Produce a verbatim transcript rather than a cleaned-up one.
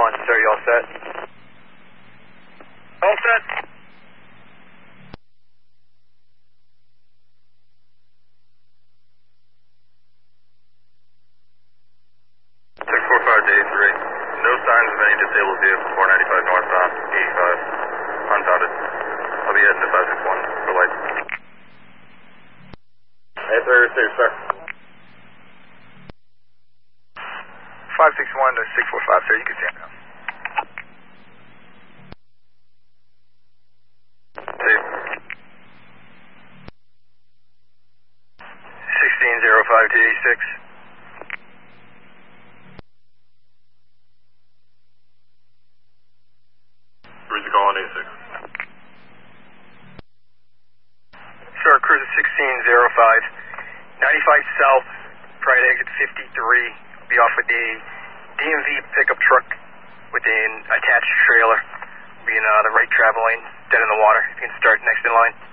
one, sir, you all set? All set. six four five to eight three. No signs of any disabled vehicle, four ninety-five northbound, eighty-five. Unfounded. I'll be heading to five six one for lights. eight three received, sir. five six one to six four five, sir, you can stand now. Safe. sixteen oh five to eighty-six. Where's the call on eighty-six? Sir, cruise at sixteen oh five. ninety-five south, prior to exit fifty-three. Be off with a D M V pickup truck with an attached trailer. Be in uh, the right travel lane, dead in the water. You can start next in line.